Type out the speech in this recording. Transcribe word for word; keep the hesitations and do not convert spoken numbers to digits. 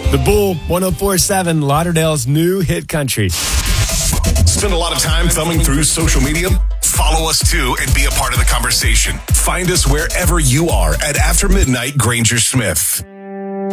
The Bull, one oh four point seven, Lauderdale's new hit country. Spend a lot of time thumbing through social media? Follow us too and be a part of the conversation. Find us wherever you are at After Midnight Granger Smith.